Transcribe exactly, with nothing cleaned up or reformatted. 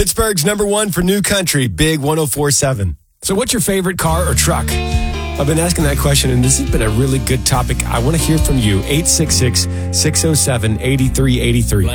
Pittsburgh's number one for new country, Big one oh four point seven. So what's your favorite car or truck? I've been asking that question, and this has been a really good topic. I want to hear from you. eight six six, six oh seven, eight three eight three.